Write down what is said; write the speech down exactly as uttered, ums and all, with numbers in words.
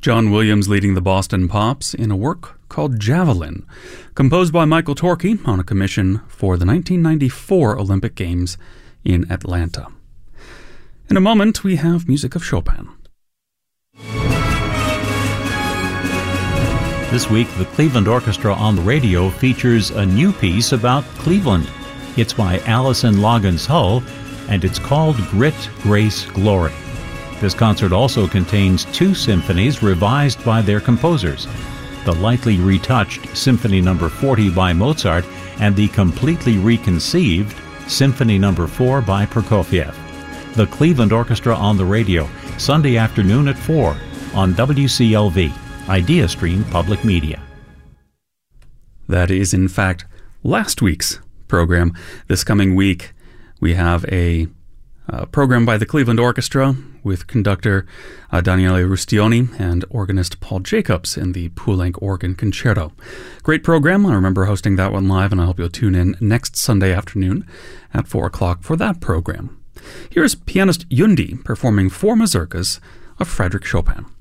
John Williams leading the Boston Pops in a work called Javelin, composed by Michael Torke on a commission for the nineteen ninety-four Olympic Games in Atlanta. In a moment, we have music of Chopin. This week, the Cleveland Orchestra on the Radio features a new piece about Cleveland. It's by Alison Loggins Hull, and it's called Grit, Grace, Glory. This concert also contains two symphonies revised by their composers, the lightly retouched Symphony Number forty by Mozart and the completely reconceived Symphony Number four by Prokofiev. The Cleveland Orchestra on the Radio, Sunday afternoon at four on W C L V. IdeaStream Public Media. That is, in fact, last week's program. This coming week, we have a uh, program by the Cleveland Orchestra with conductor uh, Daniele Rustioni and organist Paul Jacobs in the Poulenc Organ Concerto. Great program. I remember hosting that one live, and I hope you'll tune in next Sunday afternoon at four o'clock for that program. Here's pianist Yundi performing four mazurkas of Frédéric Chopin.